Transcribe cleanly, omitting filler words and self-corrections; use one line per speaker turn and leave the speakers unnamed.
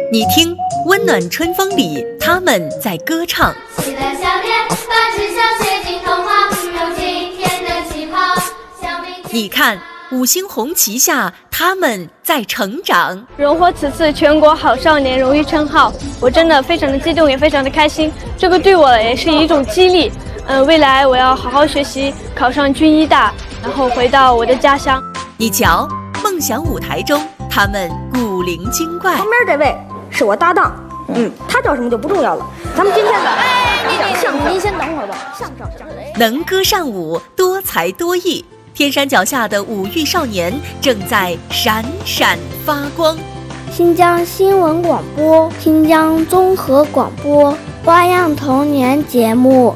你听，温暖春风里，他们在歌唱。
期待下面，把志向写进童话，有今天的起跑。
你看，五星红旗下，他们在成长。
荣获此次全国好少年荣誉称号，我真的非常的激动，也非常的开心。这个对我也是一种激励。未来我要好好学习，考上军医大，然后回到我的家乡。
你瞧，梦想舞台中，他们古灵精怪。
旁边这位是我搭档，他叫什么就不重要了。咱们今天呢，您先等会儿吧。相声
能歌善舞，多才多艺，天山脚下的五育少年正在闪闪发光。
新疆新闻广播、新疆综合广播花样童年节目